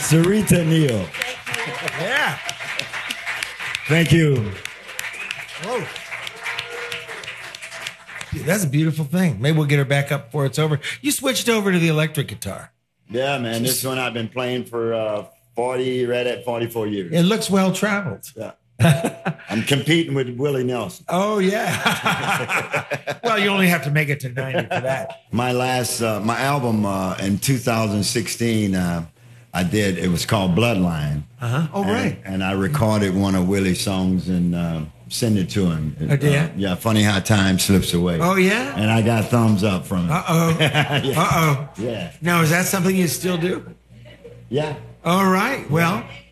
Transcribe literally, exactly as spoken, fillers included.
Sarita Neal. Yeah. Thank you. Whoa. Dude, that's a beautiful thing. Maybe we'll get her back up before it's over. You switched over to the electric guitar. Yeah, man. This one I've been playing for uh, forty, right at forty-four years. It looks well traveled. Yeah. I'm competing with Willie Nelson. Oh, yeah. Well, you only have to make it to ninety for that. My last, uh, my album uh, in two thousand sixteen, uh, I did, it was called Bloodline. Uh-huh. Oh, and, right. And I recorded one of Willie's songs and uh, sent it to him. Oh, did uh, Yeah, Funny How Time Slips Away. Oh, yeah? And I got thumbs up from it. Uh-oh. yeah. Uh-oh. Yeah. Now, is that something you still do? Yeah. All right. Well,